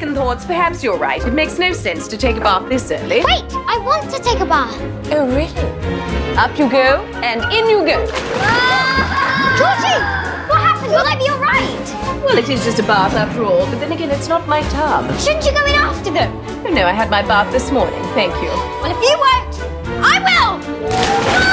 second thoughts, perhaps you're right. It makes no sense to take a bath this early. Wait, I want to take a bath. Oh, really? Up you go, and in you go. Georgie, what happened? Will I be all right? Well, it is just a bath after all, but then again, it's not my tub. Shouldn't you go in after them? Oh, no, I had my bath this morning, thank you. Well, if you won't, I will!